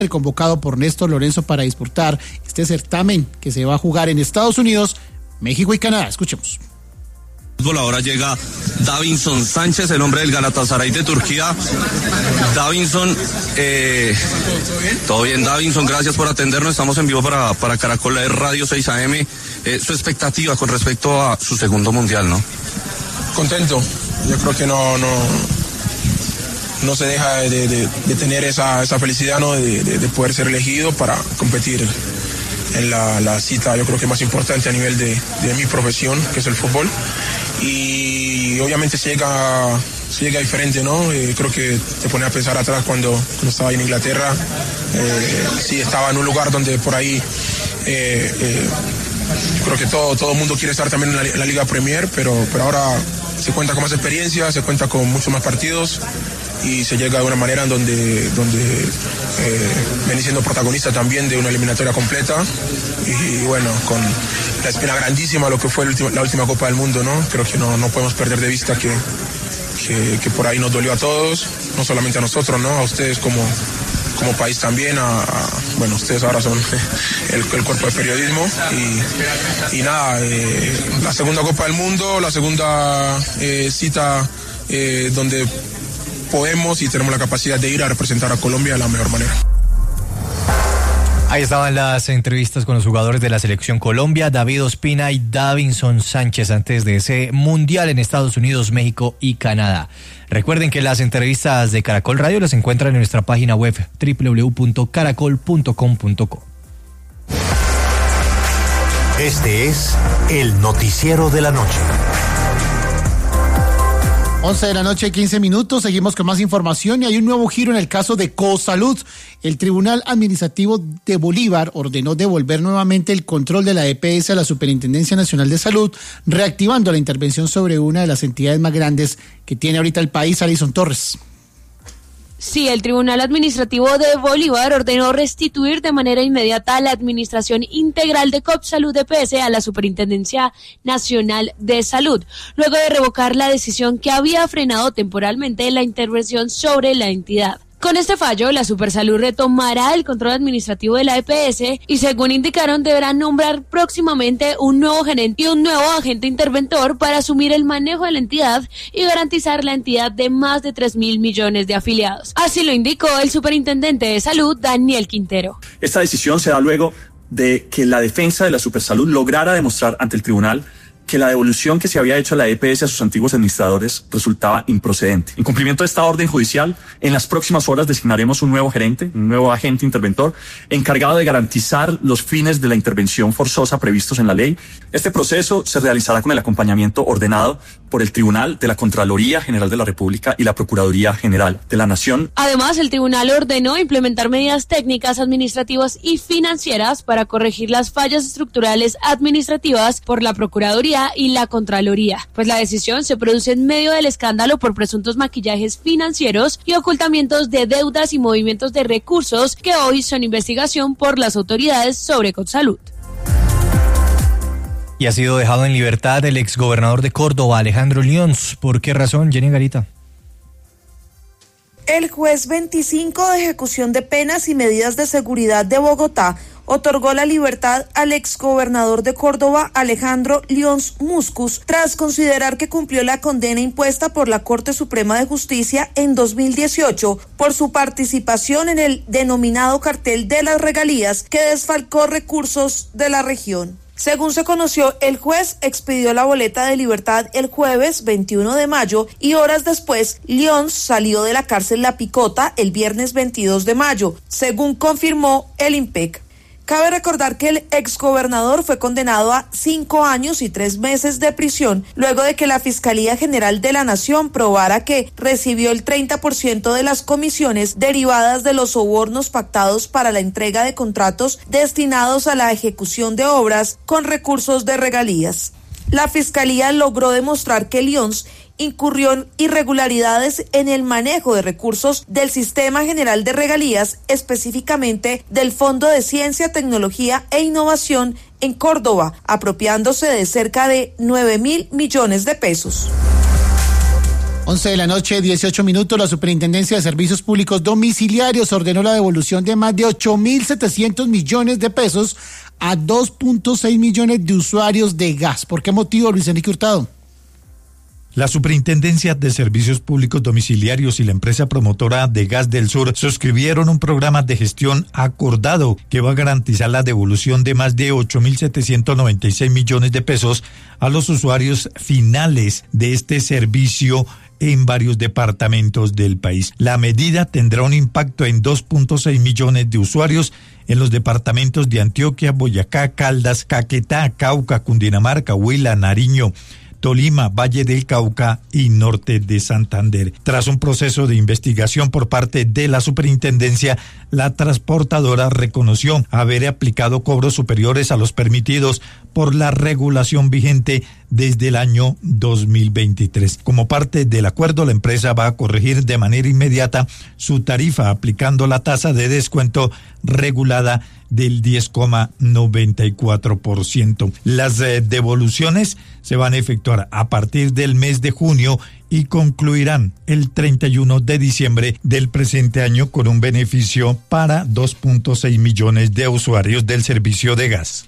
el convocado por Néstor Lorenzo para disputar este certamen que se va a jugar en Estados Unidos, México y Canadá. Escuchemos. Ahora llega Davinson Sánchez, el hombre del Galatasaray de Turquía. Davinson, todo bien, Davinson, gracias por atendernos. Estamos en vivo para Caracol Radio 6 AM. Su expectativa con respecto a su segundo mundial, ¿no? Contento. Yo creo que no se deja de tener esa felicidad, ¿no? De poder ser elegido para competir en la cita, yo creo que más importante a nivel de mi profesión, que es el fútbol. Y obviamente se llega diferente, ¿no? Creo que te pone a pensar atrás cuando estaba en Inglaterra. Sí, estaba en un lugar donde por ahí creo que todo el mundo quiere estar también en la Liga Premier, pero ahora se cuenta con más experiencia, se cuenta con muchos más partidos y se llega de una manera en donde vení siendo protagonista también de una eliminatoria completa y bueno, con la espina grandísima lo que fue la última Copa del Mundo, ¿no? Creo que no podemos perder de vista que por ahí nos dolió a todos, no solamente a nosotros, ¿no? A ustedes como país también, bueno, ustedes ahora son el cuerpo de periodismo y nada, la segunda Copa del Mundo, la segunda cita donde podemos y tenemos la capacidad de ir a representar a Colombia de la mejor manera. Ahí estaban las entrevistas con los jugadores de la selección Colombia, David Ospina y Davinson Sánchez, antes de ese mundial en Estados Unidos, México y Canadá. Recuerden que las entrevistas de Caracol Radio las encuentran en nuestra página web www.caracol.com.co. Este es el noticiero de la noche. 11 de la noche, 15 minutos. Seguimos con más información y hay un nuevo giro en el caso de Cosalud. El Tribunal Administrativo de Bolívar ordenó devolver nuevamente el control de la EPS a la Superintendencia Nacional de Salud, reactivando la intervención sobre una de las entidades más grandes que tiene ahorita el país. Alison Torres. Sí, el Tribunal Administrativo de Bolívar ordenó restituir de manera inmediata la administración integral de Copsalud EPS a la Superintendencia Nacional de Salud, luego de revocar la decisión que había frenado temporalmente la intervención sobre la entidad. Con este fallo, la Supersalud retomará el control administrativo de la EPS y, según indicaron, deberán nombrar próximamente un nuevo gerente y un nuevo agente interventor para asumir el manejo de la entidad y garantizar la entidad de más de 3.000 millones de afiliados. Así lo indicó el superintendente de salud, Daniel Quintero. Esta decisión se da luego de que la defensa de la Supersalud lograra demostrar ante el tribunal que la devolución que se había hecho a la EPS a sus antiguos administradores resultaba improcedente. En cumplimiento de esta orden judicial, en las próximas horas designaremos un nuevo gerente, un nuevo agente interventor, encargado de garantizar los fines de la intervención forzosa previstos en la ley. Este proceso se realizará con el acompañamiento ordenado por el Tribunal de la Contraloría General de la República y la Procuraduría General de la Nación. Además, el tribunal ordenó implementar medidas técnicas, administrativas y financieras para corregir las fallas estructurales administrativas por la Procuraduría y la Contraloría, pues la decisión se produce en medio del escándalo por presuntos maquillajes financieros y ocultamientos de deudas y movimientos de recursos que hoy son investigación por las autoridades sobre Copsalud. Y ha sido dejado en libertad el exgobernador de Córdoba, Alejandro Lyons. ¿Por qué razón, Jenny Garita? El juez 25 de ejecución de penas y medidas de seguridad de Bogotá otorgó la libertad al exgobernador de Córdoba, Alejandro Lyons Muscus, tras considerar que cumplió la condena impuesta por la Corte Suprema de Justicia en 2018 por su participación en el denominado cartel de las regalías que desfalcó recursos de la región. Según se conoció, el juez expidió la boleta de libertad el jueves 21 de mayo y horas después, Lyons salió de la cárcel La Picota el viernes 22 de mayo, según confirmó el IMPEC. Cabe recordar que el exgobernador fue condenado a 5 años y 3 meses de prisión, luego de que la Fiscalía General de la Nación probara que recibió el 30% de las comisiones derivadas de los sobornos pactados para la entrega de contratos destinados a la ejecución de obras con recursos de regalías. La Fiscalía logró demostrar que Lyons incurrió en irregularidades en el manejo de recursos del Sistema General de Regalías, específicamente del Fondo de Ciencia, Tecnología e Innovación en Córdoba, apropiándose de cerca de 9.000 millones de pesos. 11:18 p.m, la Superintendencia de Servicios Públicos Domiciliarios ordenó la devolución de más de 8.700 millones de pesos a 2.6 millones de usuarios de gas. ¿Por qué motivo, Luis Enrique Hurtado? La Superintendencia de Servicios Públicos Domiciliarios y la empresa promotora de Gas del Sur suscribieron un programa de gestión acordado que va a garantizar la devolución de más de 8.796 millones de pesos a los usuarios finales de este servicio en varios departamentos del país. La medida tendrá un impacto en 2.6 millones de usuarios en los departamentos de Antioquia, Boyacá, Caldas, Caquetá, Cauca, Cundinamarca, Huila, Nariño, Tolima, Valle del Cauca y norte de Santander. Tras un proceso de investigación por parte de la superintendencia, la transportadora reconoció haber aplicado cobros superiores a los permitidos por la regulación vigente desde el año 2023. Como parte del acuerdo, la empresa va a corregir de manera inmediata su tarifa aplicando la tasa de descuento regulada del 10,94%. Las devoluciones se van a efectuar a partir del mes de junio y concluirán el 31 de diciembre del presente año con un beneficio para 2.6 millones de usuarios del servicio de gas.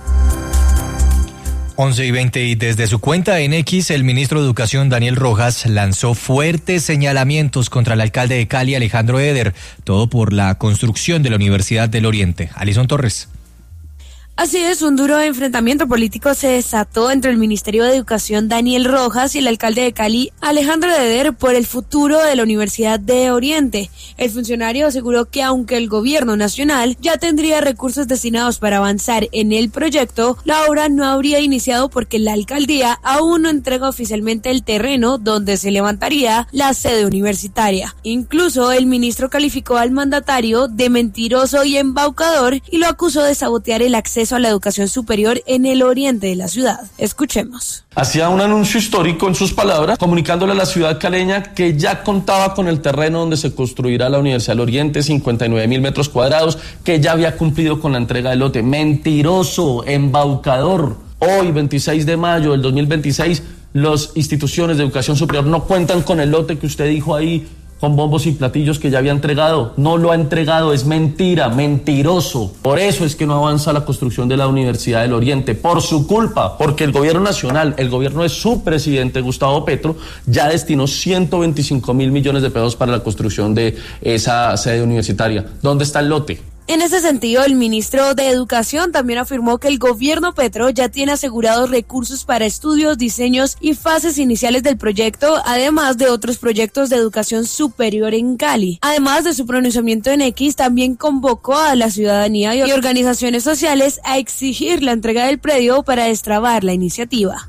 11:20 y desde su cuenta en X, el ministro de Educación Daniel Rojas lanzó fuertes señalamientos contra el alcalde de Cali, Alejandro Eder, todo por la construcción de la Universidad del Oriente. Alison Torres. Así es, un duro enfrentamiento político se desató entre el Ministerio de Educación Daniel Rojas y el alcalde de Cali, Alejandro Eder, por el futuro de la Universidad de Oriente. El funcionario aseguró que aunque el gobierno nacional ya tendría recursos destinados para avanzar en el proyecto, la obra no habría iniciado porque la alcaldía aún no entrega oficialmente el terreno donde se levantaría la sede universitaria. Incluso el ministro calificó al mandatario de mentiroso y embaucador y lo acusó de sabotear el acceso a la educación superior en el oriente de la ciudad. Escuchemos. Hacía un anuncio histórico en sus palabras, comunicándole a la ciudad caleña que ya contaba con el terreno donde se construirá la Universidad del Oriente, 59.000 metros cuadrados, que ya había cumplido con la entrega del lote. Mentiroso, embaucador. Hoy, 26 de mayo del 2026, las instituciones de educación superior no cuentan con el lote que usted dijo ahí, con bombos y platillos, que ya había entregado. No lo ha entregado, es mentira, mentiroso. Por eso es que no avanza la construcción de la Universidad del Oriente, por su culpa, porque el gobierno nacional, el gobierno de su presidente Gustavo Petro, ya destinó 125.000 millones de pesos para la construcción de esa sede universitaria. ¿Dónde está el lote? En ese sentido, el ministro de Educación también afirmó que el gobierno Petro ya tiene asegurados recursos para estudios, diseños y fases iniciales del proyecto, además de otros proyectos de educación superior en Cali. Además de su pronunciamiento en X, también convocó a la ciudadanía y organizaciones sociales a exigir la entrega del predio para destrabar la iniciativa.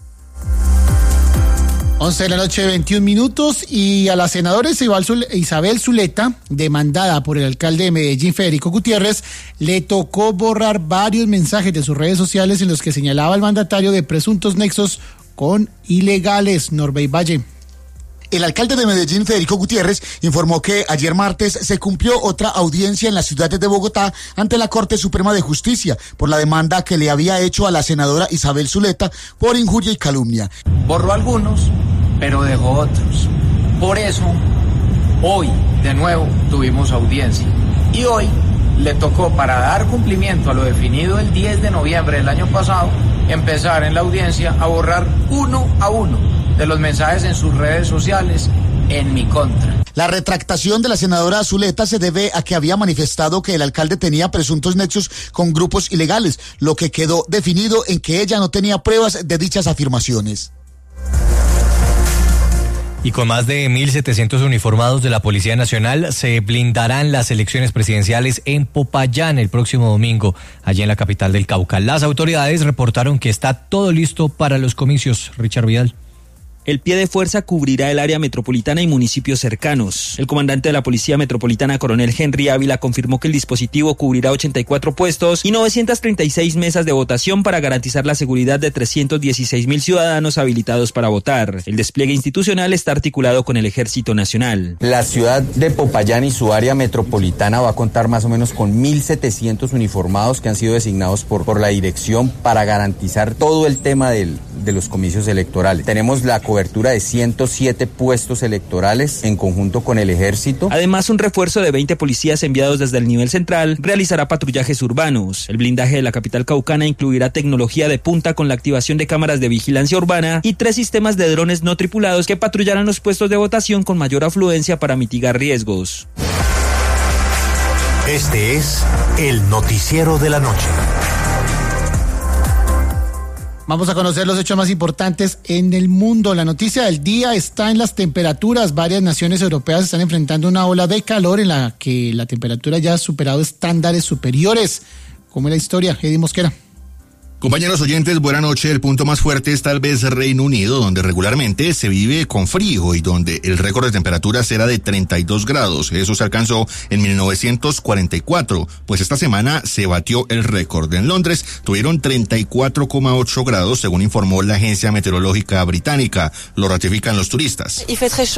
11:21 p.m, y a la senadora Isabel Zuleta, demandada por el alcalde de Medellín, Federico Gutiérrez, le tocó borrar varios mensajes de sus redes sociales en los que señalaba al mandatario de presuntos nexos con ilegales. Norbey Valle. El alcalde de Medellín, Federico Gutiérrez, informó que ayer martes se cumplió otra audiencia en la ciudad de Bogotá ante la Corte Suprema de Justicia por la demanda que le había hecho a la senadora Isabel Zuleta por injuria y calumnia. Borró algunos, pero dejó otros. Por eso, hoy de nuevo tuvimos audiencia. Y hoy le tocó, para dar cumplimiento a lo definido el 10 de noviembre del año pasado, empezar en la audiencia a borrar uno a uno de los mensajes en sus redes sociales en mi contra. La retractación de la senadora Zuleta se debe a que había manifestado que el alcalde tenía presuntos nexos con grupos ilegales, lo que quedó definido en que ella no tenía pruebas de dichas afirmaciones. Y con más de 1.700 uniformados de la Policía Nacional se blindarán las elecciones presidenciales en Popayán el próximo domingo, allí en la capital del Cauca. Las autoridades reportaron que está todo listo para los comicios. Richard Vidal. El pie de fuerza cubrirá el área metropolitana y municipios cercanos. El comandante de la Policía Metropolitana, coronel Henry Ávila, confirmó que el dispositivo cubrirá 84 puestos y 936 mesas de votación para garantizar la seguridad de 316.000 ciudadanos habilitados para votar. El despliegue institucional está articulado con el Ejército Nacional. La ciudad de Popayán y su área metropolitana va a contar más o menos con 1.700 uniformados que han sido designados por la dirección para garantizar todo el tema del de los comicios electorales. Tenemos la cobertura de 107 puestos electorales en conjunto con el ejército. Además, un refuerzo de 20 policías enviados desde el nivel central realizará patrullajes urbanos. El blindaje de la capital caucana incluirá tecnología de punta con la activación de cámaras de vigilancia urbana y 3 sistemas de drones no tripulados que patrullarán los puestos de votación con mayor afluencia para mitigar riesgos. Este es el noticiero de la noche. Vamos a conocer los hechos más importantes en el mundo. La noticia del día está en las temperaturas. Varias naciones europeas están enfrentando una ola de calor en la que la temperatura ya ha superado estándares superiores. ¿Cómo es la historia? Eddie Mosquera. Compañeros oyentes, buena noche. El punto más fuerte es tal vez Reino Unido, donde regularmente se vive con frío y donde el récord de temperaturas era de 32 grados. Eso se alcanzó en 1944, pues esta semana se batió el récord. En Londres tuvieron 34,8 grados, según informó la agencia meteorológica británica. Lo ratifican los turistas.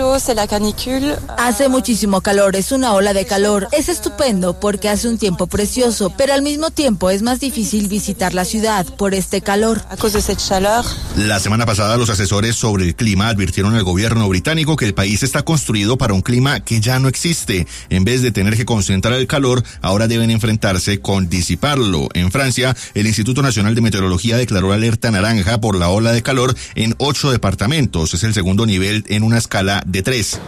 Hace muchísimo calor, es una ola de calor. Es estupendo porque hace un tiempo precioso, pero al mismo tiempo es más difícil visitar la ciudad por este calor. La semana pasada los asesores sobre el clima advirtieron al gobierno británico que el país está construido para un clima que ya no existe. En vez de tener que concentrar el calor, ahora deben enfrentarse con disiparlo. En Francia, el Instituto Nacional de Meteorología declaró alerta naranja por la ola de calor en 8 departamentos. Es el segundo nivel en una escala de 3.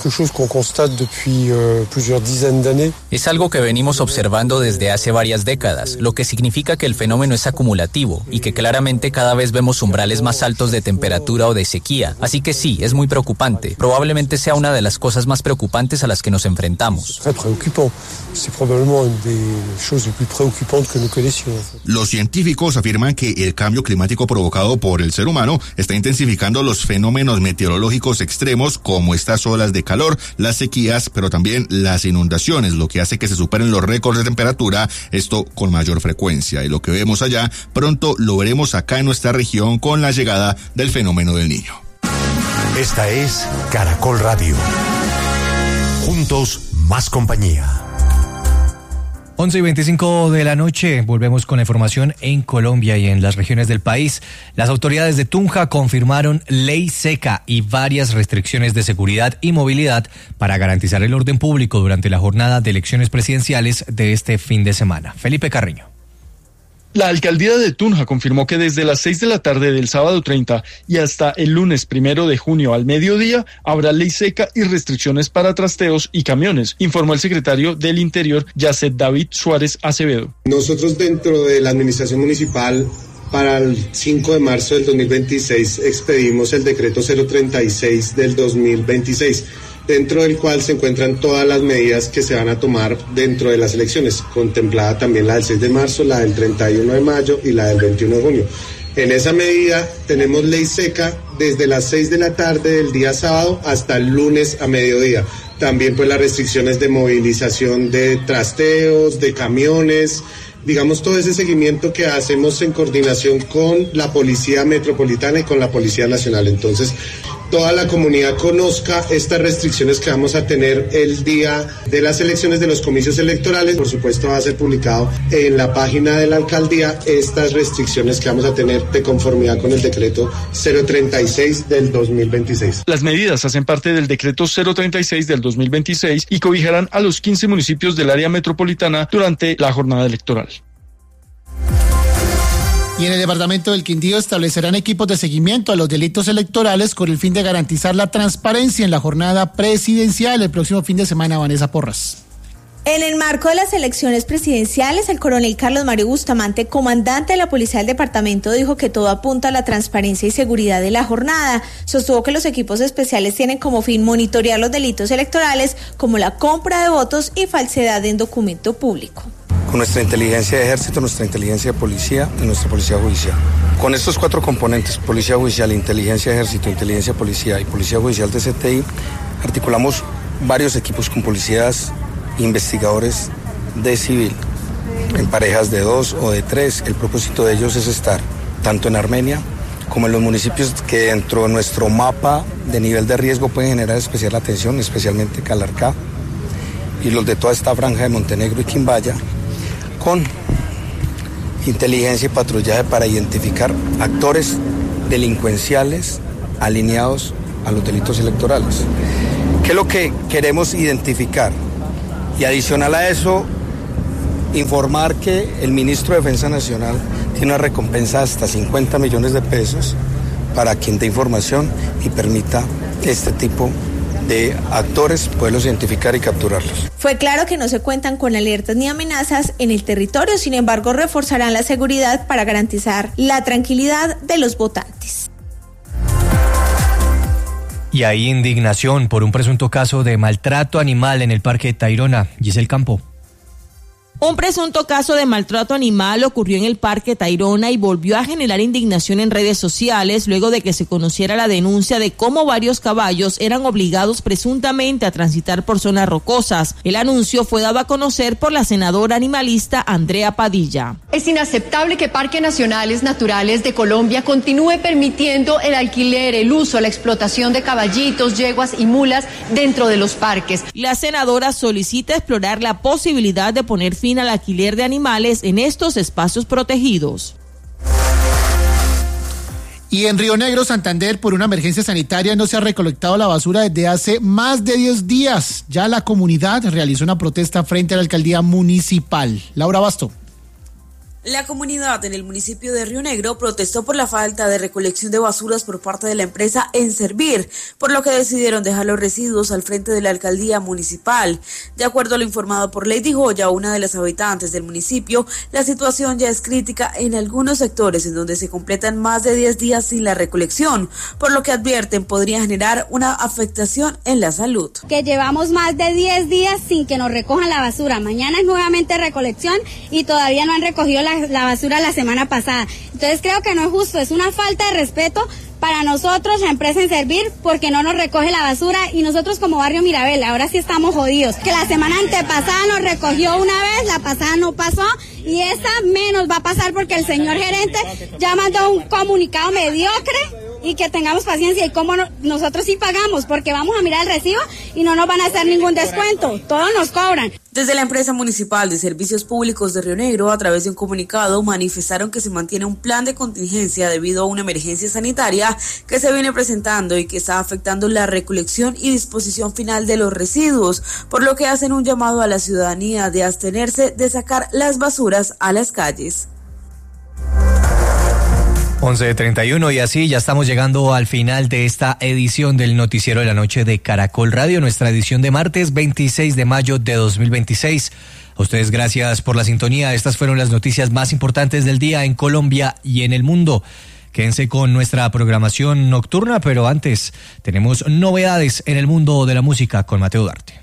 Es algo que venimos observando desde hace varias décadas, lo que significa que el fenómeno es acumulativo y que claramente cada vez vemos umbrales más altos de temperatura o de sequía. Así que sí, es muy preocupante. Probablemente sea una de las cosas más preocupantes a las que nos enfrentamos. Los científicos afirman que el cambio climático provocado por el ser humano está intensificando los fenómenos meteorológicos extremos como estas olas de calor, las sequías, pero también las inundaciones, lo que hace que se superen los récords de temperatura, esto con mayor frecuencia. Y lo que vemos allá, pronto lo veremos acá en nuestra región con la llegada del fenómeno del Niño. Esta es Caracol Radio. Juntos, más compañía. 11:25 de la noche, volvemos con la información en Colombia y en las regiones del país. Las autoridades de Tunja confirmaron ley seca y varias restricciones de seguridad y movilidad para garantizar el orden público durante la jornada de elecciones presidenciales de este fin de semana. Felipe Carreño. La alcaldía de Tunja confirmó que desde las 6 de la tarde del sábado 30 y hasta el lunes 1 de junio al mediodía habrá ley seca y restricciones para trasteos y camiones, informó el secretario del Interior, Yacet David Suárez Acevedo. Nosotros dentro de la administración municipal para el 5 de marzo del 2026 expedimos el decreto 036 del 2026. Dentro del cual se encuentran todas las medidas que se van a tomar dentro de las elecciones, contemplada también la del 6 de marzo, la del 31 de mayo y la del 21 de junio. En esa medida tenemos ley seca desde las 6 de la tarde del día sábado hasta el lunes a mediodía. También pues las restricciones de movilización de trasteos, de camiones, digamos todo ese seguimiento que hacemos en coordinación con la Policía Metropolitana y con la Policía Nacional. Entonces, toda la comunidad conozca estas restricciones que vamos a tener el día de las elecciones, de los comicios electorales. Por supuesto va a ser publicado en la página de la alcaldía estas restricciones que vamos a tener de conformidad con el decreto 036 del 2026. Las medidas hacen parte del decreto 036 del 2026 y cobijarán a los 15 municipios del área metropolitana durante la jornada electoral. Y en el departamento del Quindío establecerán equipos de seguimiento a los delitos electorales con el fin de garantizar la transparencia en la jornada presidencial el próximo fin de semana. Vanessa Porras. En el marco de las elecciones presidenciales, el coronel Carlos Mario Bustamante, comandante de la Policía del Departamento, dijo que todo apunta a la transparencia y seguridad de la jornada. Sostuvo que los equipos especiales tienen como fin monitorear los delitos electorales como la compra de votos y falsedad en documento público. Con nuestra inteligencia de ejército, nuestra inteligencia de policía y nuestra policía judicial. Con estos 4 componentes, policía judicial, inteligencia de ejército, inteligencia de policía y policía judicial de CTI, articulamos varios equipos con policías e investigadores de civil, en parejas de 2 o de 3. El propósito de ellos es estar tanto en Armenia como en los municipios que dentro de nuestro mapa de nivel de riesgo pueden generar especial atención, especialmente Calarcá y los de toda esta franja de Montenegro y Quimbaya, con inteligencia y patrullaje para identificar actores delincuenciales alineados a los delitos electorales. ¿Qué es lo que queremos identificar? Y adicional a eso, informar que el ministro de Defensa Nacional tiene una recompensa hasta 50 millones de pesos para quien dé información y permita este tipo de actores poderlos identificar y capturarlos. Fue claro que no se cuentan con alertas ni amenazas en el territorio, sin embargo reforzarán la seguridad para garantizar la tranquilidad de los votantes. Y hay indignación por un presunto caso de maltrato animal en el Parque Tayrona. Giselle Campo. Un presunto caso de maltrato animal ocurrió en el Parque Tayrona y volvió a generar indignación en redes sociales luego de que se conociera la denuncia de cómo varios caballos eran obligados presuntamente a transitar por zonas rocosas. El anuncio fue dado a conocer por la senadora animalista Andrea Padilla. Es inaceptable que Parques Nacionales Naturales de Colombia continúe permitiendo el alquiler, el uso, la explotación de caballitos, yeguas y mulas dentro de los parques. La senadora solicita explorar la posibilidad de poner fin al alquiler de animales en estos espacios protegidos. Y en Río Negro, Santander, por una emergencia sanitaria no se ha recolectado la basura desde hace más de 10 días. Ya la comunidad realizó una protesta frente a la alcaldía municipal. Laura Basto. La comunidad en el municipio de Río Negro protestó por la falta de recolección de basuras por parte de la empresa Enservir, por lo que decidieron dejar los residuos al frente de la alcaldía municipal. De acuerdo a lo informado por Lady Joya, una de las habitantes del municipio, la situación ya es crítica en algunos sectores en donde se completan más de 10 días sin la recolección, por lo que advierten podría generar una afectación en la salud. Que llevamos más de 10 días sin que nos recojan la basura. Mañana es nuevamente recolección y todavía no han recogido la basura la semana pasada. Entonces creo que no es justo, es una falta de respeto para nosotros, la empresa Enservir, porque no nos recoge la basura y nosotros como barrio Mirabel, ahora sí estamos jodidos. Que la semana antepasada nos recogió una vez, la pasada no pasó y esta menos va a pasar porque el señor gerente ya mandó un comunicado mediocre. Y que tengamos paciencia y cómo nosotros sí pagamos, porque vamos a mirar el recibo y no nos van a hacer ningún descuento, todos nos cobran. Desde la empresa municipal de servicios públicos de Río Negro, a través de un comunicado, manifestaron que se mantiene un plan de contingencia debido a una emergencia sanitaria que se viene presentando y que está afectando la recolección y disposición final de los residuos, por lo que hacen un llamado a la ciudadanía de abstenerse de sacar las basuras a las calles. 11:31 y así ya estamos llegando al final de esta edición del Noticiero de la Noche de Caracol Radio, nuestra edición de martes 26 de mayo de 2026. A ustedes gracias por la sintonía. Estas fueron las noticias más importantes del día en Colombia y en el mundo. Quédense con nuestra programación nocturna, pero antes tenemos novedades en el mundo de la música con Mateo Duarte.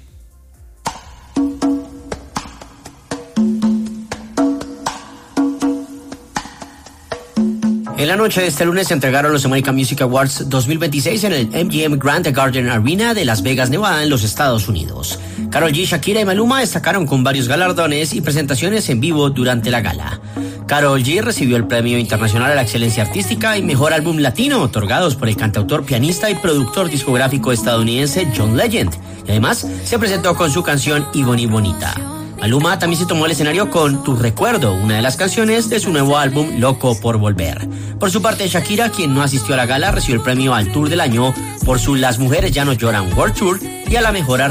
En la noche de este lunes se entregaron los American Music Awards 2026 en el MGM Grand Garden Arena de Las Vegas, Nevada, en los Estados Unidos. Karol G, Shakira y Maluma destacaron con varios galardones y presentaciones en vivo durante la gala. Karol G recibió el Premio Internacional a la Excelencia Artística y Mejor Álbum Latino, otorgados por el cantautor, pianista y productor discográfico estadounidense John Legend. Y además se presentó con su canción Iboni Bonita. Maluma también se tomó el escenario con Tu Recuerdo, una de las canciones de su nuevo álbum Loco por Volver. Por su parte, Shakira, quien no asistió a la gala, recibió el premio al Tour del Año por su Las Mujeres Ya No Lloran World Tour y a la mejor